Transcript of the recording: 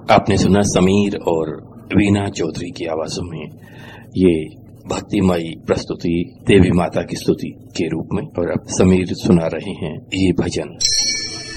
आपने सुना समीर और वीना चौधरी की आवाजों में ये भक्तिमयी प्रस्तुति देवी माता की स्तुति के रूप में, और अब समीर सुना रहे हैं ये भजन।